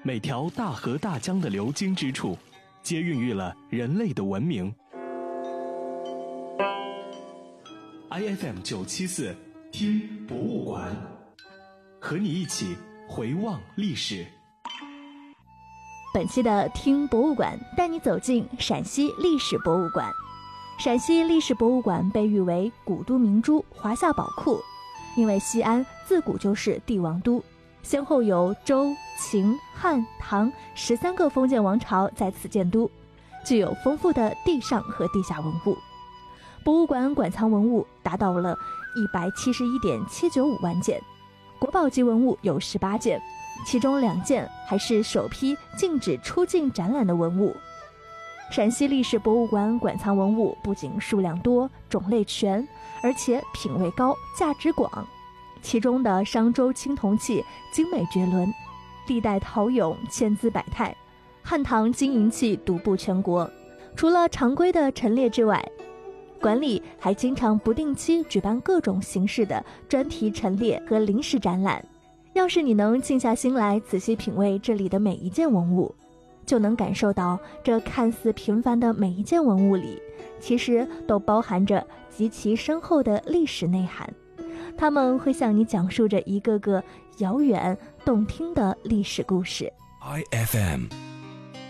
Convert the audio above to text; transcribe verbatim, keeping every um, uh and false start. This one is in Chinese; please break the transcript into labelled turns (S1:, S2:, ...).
S1: 每条大河大江的流经之处，皆孕育了人类的文明。I F M 九七四，听博物馆，和你一起回望历史。
S2: 本期的听博物馆带你走进陕西历史博物馆。陕西历史博物馆被誉为古都明珠、华夏宝库，因为西安自古就是帝王都，先后有周、秦、汉、唐十三个封建王朝在此建都，具有丰富的地上和地下文物。博物馆馆藏文物达到了一百七十一点七九五万件，国宝级文物有十八件，其中两件还是首批禁止出境展览的文物。陕西历史博物馆馆藏文物不仅数量多、种类全，而且品位高、价值广。其中的商周青铜器精美绝伦，历代陶俑千姿百态，汉唐金银器独步全国。除了常规的陈列之外，馆里还经常不定期举办各种形式的专题陈列和临时展览。要是你能静下心来仔细品味这里的每一件文物，就能感受到这看似平凡的每一件文物里，其实都包含着极其深厚的历史内涵。他们会向你讲述着一个个遥远动听的历史故事。
S3: I F M